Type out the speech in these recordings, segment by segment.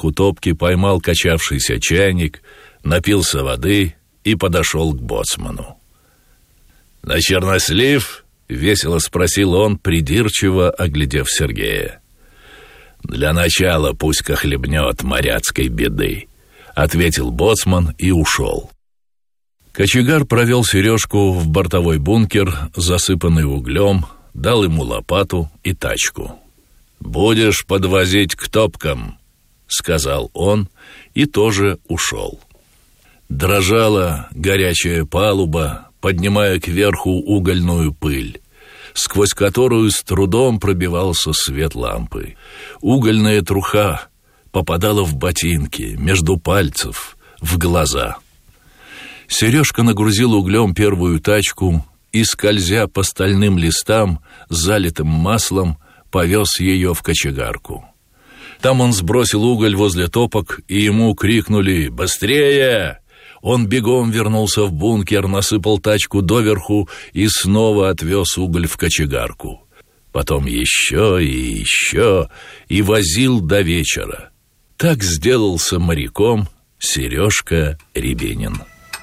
бок у топки поймал качавшийся чайник, напился воды и подошел к боцману. «На чернослив?» — весело спросил он, придирчиво оглядев Сергея. «Для начала пусть-ка хлебнет моряцкой беды», — ответил боцман и ушел. Кочегар провел Сережку в бортовой бункер, засыпанный углем, дал ему лопату и тачку. «Будешь подвозить к топкам», — сказал он и тоже ушел. Дрожала горячая палуба, поднимая кверху угольную пыль, сквозь которую с трудом пробивался свет лампы. Угольная труха попадала в ботинки, между пальцев, в глаза. Сережка нагрузил углем первую тачку и, скользя по стальным листам, залитым маслом, повез ее в кочегарку. Там он сбросил уголь возле топок, и ему крикнули «Быстрее!». Он бегом вернулся в бункер, насыпал тачку доверху и снова отвез уголь в кочегарку. Потом еще и возил до вечера. Так сделался моряком Сережка Рябинин.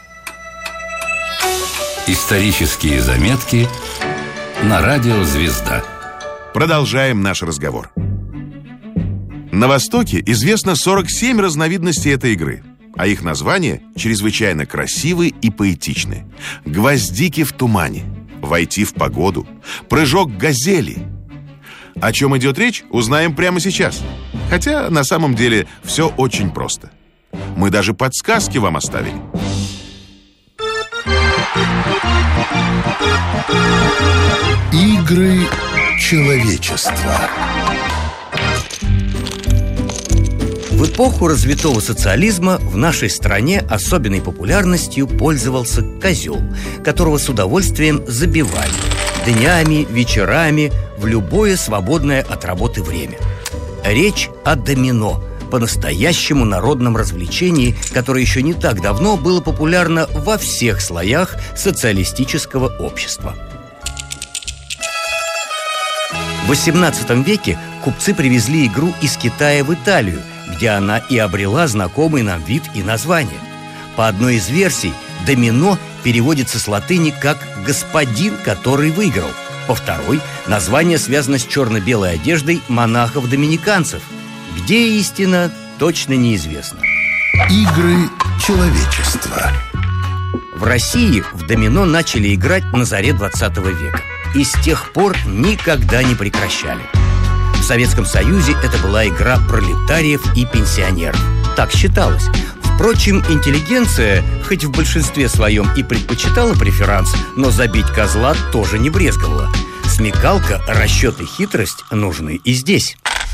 Исторические заметки на радио «Звезда». Продолжаем наш разговор. На Востоке известно 47 разновидностей этой игры, а их названия чрезвычайно красивы и поэтичны. Гвоздики в тумане, войти в погоду, прыжок газели. О чем идет речь, узнаем прямо сейчас. Хотя на самом деле все очень просто. Мы даже подсказки вам оставили. Игры человечества. В эпоху развитого социализма в нашей стране особенной популярностью пользовался козел, которого с удовольствием забивали днями, вечерами, в любое свободное от работы время. Речь о домино, по-настоящему народном развлечении, которое еще не так давно было популярно во всех слоях социалистического общества. В XVIII веке купцы привезли игру из Китая в Италию, где она и обрела знакомый нам вид и название. По одной из версий, домино переводится с латыни как «господин, который выиграл». По второй, название связано с черно-белой одеждой монахов-доминиканцев. Где истина, точно неизвестно. Игры человечества. В России в домино начали играть на заре 20 века и с тех пор никогда не прекращали. В Советском Союзе это была игра пролетариев и пенсионеров. Так считалось. Впрочем, интеллигенция, хоть в большинстве своем и предпочитала преферанс, но забить козла тоже не брезговала. Смекалка, расчет и хитрость нужны и здесь.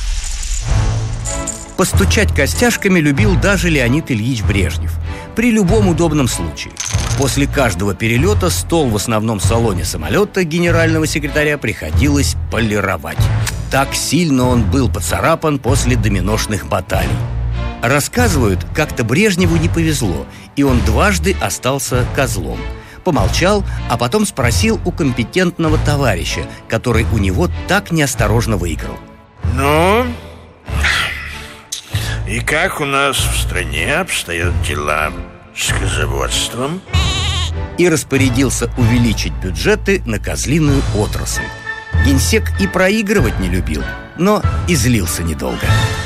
Постучать костяшками любил даже Леонид Ильич Брежнев. При любом удобном случае. После каждого перелета стол в основном салоне самолета генерального секретаря приходилось полировать. Так сильно он был поцарапан после доминошных баталий. Рассказывают, как-то Брежневу не повезло, и он дважды остался козлом. Помолчал, а потом спросил у компетентного товарища, который у него так неосторожно выиграл: «Ну, и как у нас в стране обстоят дела с козоводством?» И распорядился увеличить бюджеты на козлиную отрасль. Генсек и проигрывать не любил, но и злился недолго.